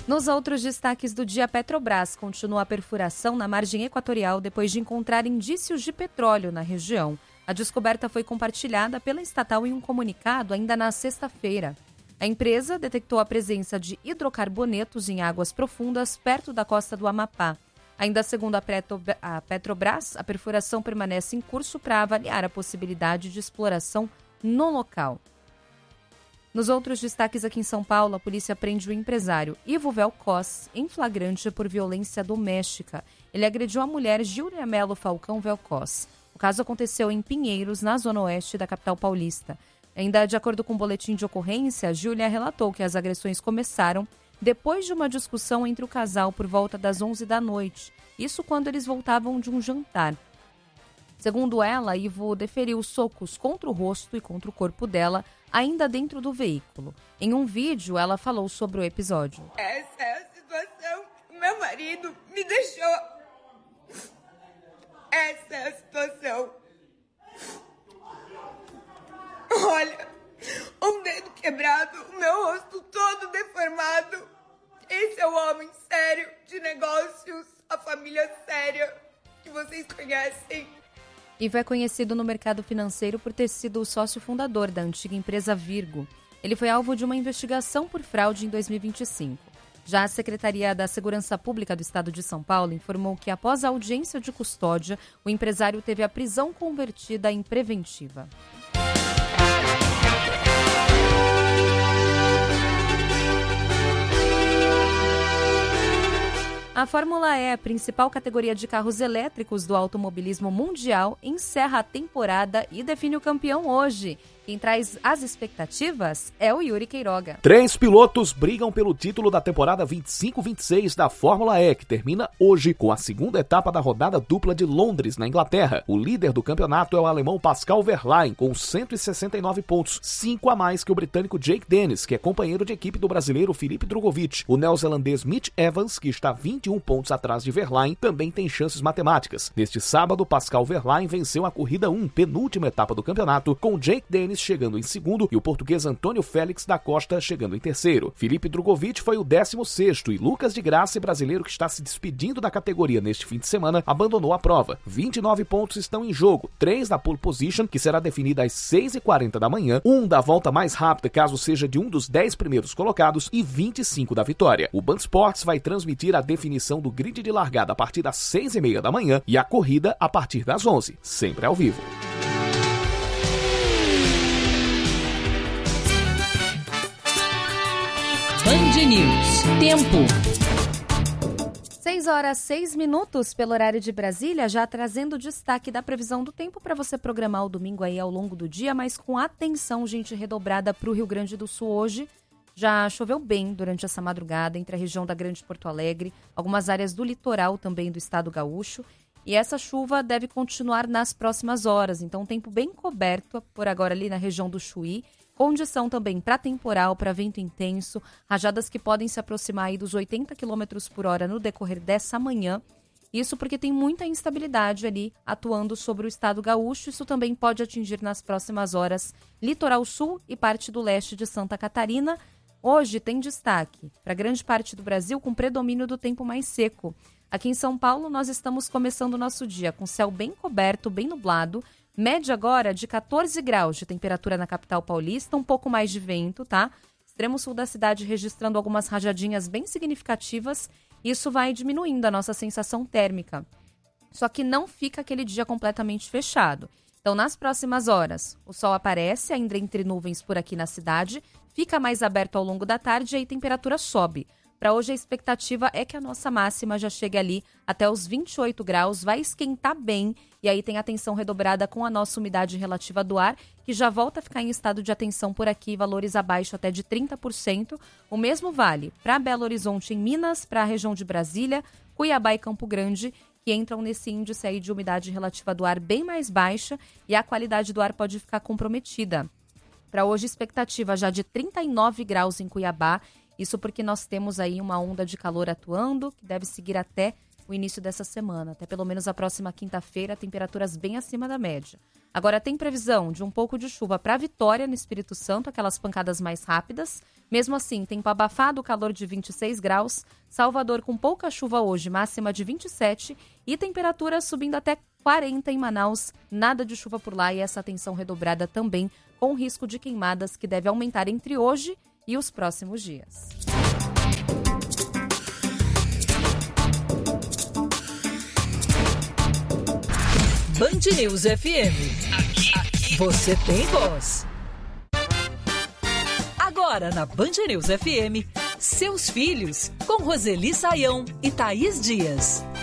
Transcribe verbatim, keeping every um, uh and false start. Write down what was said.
Nos outros destaques do dia, a Petrobras continua a perfuração na margem equatorial depois de encontrar indícios de petróleo na região. A descoberta foi compartilhada pela estatal em um comunicado ainda na sexta-feira. A empresa detectou a presença de hidrocarbonetos em águas profundas perto da costa do Amapá. Ainda segundo a Petrobras, a perfuração permanece em curso para avaliar a possibilidade de exploração no local. Nos outros destaques aqui em São Paulo, a polícia prende o empresário Ivo Velcós em flagrante por violência doméstica. Ele agrediu a mulher Júlia Melo Falcão Velcós. O caso aconteceu em Pinheiros, na zona oeste da capital paulista. Ainda de acordo com o boletim de ocorrência, Júlia relatou que as agressões começaram depois de uma discussão entre o casal por volta das onze da noite. Isso quando eles voltavam de um jantar. Segundo ela, Ivo deferiu socos contra o rosto e contra o corpo dela, ainda dentro do veículo. Em um vídeo, ela falou sobre o episódio. Essa é a situação que meu marido me deixou. Essa é a situação. Olha, um dedo quebrado, o meu rosto todo deformado. Esse é o homem sério de negócios, a família séria que vocês conhecem. Ivo é conhecido no mercado financeiro por ter sido o sócio fundador da antiga empresa Virgo. Ele foi alvo de uma investigação por fraude em dois mil e vinte e cinco. Já a Secretaria da Segurança Pública do Estado de São Paulo informou que, após a audiência de custódia, o empresário teve a prisão convertida em preventiva. A Fórmula E, a principal categoria de carros elétricos do automobilismo mundial, encerra a temporada e define o campeão hoje. Quem traz as expectativas é o Yuri Queiroga. Três pilotos brigam pelo título da temporada vinte e cinco vinte e seis da Fórmula E, que termina hoje com a segunda etapa da rodada dupla de Londres, na Inglaterra. O líder do campeonato é o alemão Pascal Wehrlein, com cento e sessenta e nove pontos, cinco a mais que o britânico Jake Dennis, que é companheiro de equipe do brasileiro Felipe Drugovich. O neozelandês Mitch Evans, que está vinte e um pontos atrás de Wehrlein, também tem chances matemáticas. Neste sábado, Pascal Wehrlein venceu a corrida um, penúltima etapa do campeonato, com Jake Dennis chegando em segundo e o português Antônio Félix da Costa chegando em terceiro. Felipe Drugovich foi o décimo sexto e Lucas de Graça, brasileiro que está se despedindo da categoria neste fim de semana, abandonou a prova. vinte e nove pontos estão em jogo, três da pole position, que será definida às seis e quarenta da manhã, um da volta mais rápida, caso seja de um dos dez primeiros colocados, e vinte e cinco da vitória. O Band Sports vai transmitir a definição do grid de largada a partir das seis e meia da manhã e a corrida a partir das onze, sempre ao vivo. Band News. Tempo. seis horas, seis minutos pelo horário de Brasília, já trazendo o destaque da previsão do tempo para você programar o domingo aí ao longo do dia, mas com atenção, gente, redobrada para o Rio Grande do Sul hoje. Já choveu bem durante essa madrugada entre a região da Grande Porto Alegre, algumas áreas do litoral também do estado gaúcho. E essa chuva deve continuar nas próximas horas, então tempo bem coberto por agora ali na região do Chuí. Condição também para temporal, para vento intenso, rajadas que podem se aproximar aí dos oitenta quilômetros por hora no decorrer dessa manhã. Isso porque tem muita instabilidade ali atuando sobre o estado gaúcho. Isso também pode atingir nas próximas horas litoral sul e parte do leste de Santa Catarina. Hoje tem destaque para grande parte do Brasil com predomínio do tempo mais seco. Aqui em São Paulo nós estamos começando o nosso dia com céu bem coberto, bem nublado. Média agora de catorze graus de temperatura na capital paulista, um pouco mais de vento, tá? Extremo sul da cidade registrando algumas rajadinhas bem significativas. Isso vai diminuindo a nossa sensação térmica. Só que não fica aquele dia completamente fechado. Então, nas próximas horas, o sol aparece ainda entre nuvens por aqui na cidade, fica mais aberto ao longo da tarde e aí a temperatura sobe. Para hoje, a expectativa é que a nossa máxima já chegue ali até os vinte e oito graus, vai esquentar bem e aí tem atenção redobrada com a nossa umidade relativa do ar, que já volta a ficar em estado de atenção por aqui, valores abaixo até de trinta por cento. O mesmo vale para Belo Horizonte em Minas, para a região de Brasília, Cuiabá e Campo Grande, que entram nesse índice aí de umidade relativa do ar bem mais baixa e a qualidade do ar pode ficar comprometida. Para hoje, expectativa já de trinta e nove graus em Cuiabá. Isso porque nós temos aí uma onda de calor atuando, que deve seguir até o início dessa semana. Até pelo menos a próxima quinta-feira, temperaturas bem acima da média. Agora tem previsão de um pouco de chuva para Vitória, no Espírito Santo, aquelas pancadas mais rápidas. Mesmo assim, tempo abafado, calor de vinte e seis graus. Salvador com pouca chuva hoje, máxima de vinte e sete. E temperatura subindo até quarenta em Manaus. Nada de chuva por lá e essa atenção redobrada também com risco de queimadas que deve aumentar entre hoje e os próximos dias. Band News F M. Aqui, aqui, você tem voz. Agora na Band News F M, Seus Filhos, com Roseli Saião e Thaís Dias.